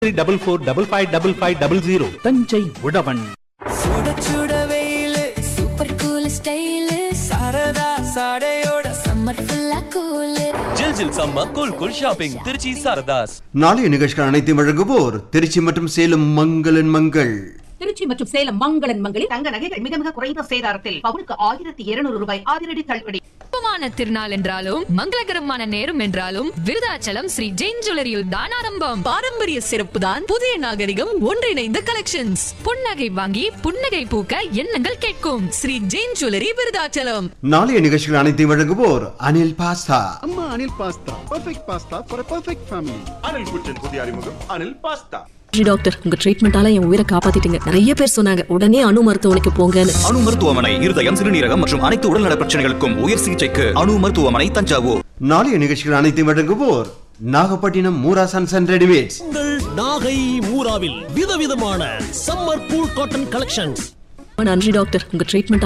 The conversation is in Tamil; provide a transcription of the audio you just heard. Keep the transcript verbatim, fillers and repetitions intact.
Double four double five double five double zero. Thanjai உழவன். சுட சுட வெயிலு super cool style Saradha சாடையோட summer ஃபுல்லா கூலு ஜில் ஜில் summer cool cool shopping Trichy Saradhas. நாளைய நிகழ்ச்சிகள் அனைத்தையும் வழங்குவோர் திருச்சி மற்றும் சேலம் மங்களன் மங்கள். திருச்சி மற்றும் சேலம் மங்களன் மங்களில் தங்க நகைகள் மிக மிக குறைந்த சேதாரத்தில் பவுனுக்கு ஆயிரத்தி இருநூறு ரூபாய் அதிரடி தள்ளுபடி. திருநாள் என்றாலும் மங்களகரமான நேரம் என்றாலும் விருதாச்சலம் ஸ்ரீ ஜெயின் ஜுவல்லரியில் தான் ஆரம்பம். பாரம்பரிய சிறப்பு தான் புதிய நாகரிகம் ஒன்றிணைந்த கலெக்ஷன்ஸ். புன்னகை வாங்கி புன்னகை பூக்க எண்ணங்கள் கேட்கும் ஸ்ரீ ஜெயின் ஜுவல்லரி விருதாச்சலம். நாளைய நிகழ்ச்சிகள் அனைத்தையும் வழங்குவோர் அனில் பாஸ்தா. அம்மா Anil pasta perfect pasta for perfect family. Anil குச்சின் புதிய அறிமுகம் அனில் பாஸ்தா. டாக்டர், உங்க ட்ரீட்மெண்டால என் உயிரை காப்பாத்திட்டீங்க. நிறைய பேர் சொன்னாங்க உடனே அணு மருத்துவமனைக்கு போங்கன்னு. அணு மருத்துவமனை இருதயம், சிறுநீரகம் மற்றும் அனைத்து உடல்நல பிரச்சனைகளுக்கும் உயர் சிகிச்சைக்கு அணு மருத்துவமனை தஞ்சாவூர். நாளைய நிகழ்ச்சிகள் அனைத்தையும் வழங்குவோர் Nagapattinam Moora sons and readymades. உங்கள் நாகை மூராவில் விதவிதமான சம்மர் கூல் காட்டன் கலெக்ஷன்ஸ். நன்றி டாக்டர், உங்க ட்ரீட்மெண்ட்